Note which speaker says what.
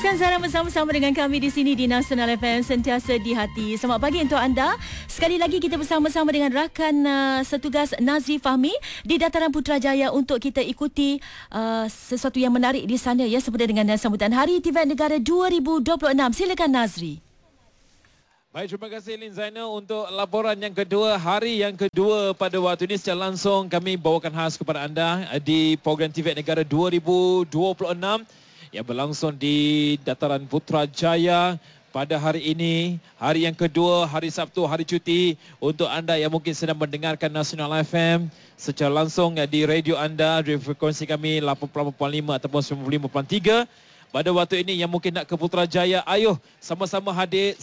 Speaker 1: Teruskan Zara bersama-sama dengan kami di sini di Nasional FM, sentiasa di hati. Selamat pagi untuk anda. Sekali lagi kita bersama-sama dengan rakan setugas Nazri Fahmi di Dataran Putrajaya untuk kita ikuti sesuatu yang menarik di sana ya, seperti dengan sambutan Hari TVET Negara 2026. Silakan Nazri.
Speaker 2: Baik, terima kasih Lin Zainal untuk laporan yang kedua, hari yang kedua pada waktu ini secara langsung kami bawakan khas kepada anda di program TVET Negara 2026 yang berlangsung di Dataran Putrajaya pada hari ini, hari yang kedua, hari Sabtu, hari cuti untuk anda yang mungkin sedang mendengarkan Nasional FM secara langsung di radio anda, di frekuensi kami 88.5 ataupun 95.3. Pada waktu ini yang mungkin nak ke Putrajaya, ayo sama-sama hadir.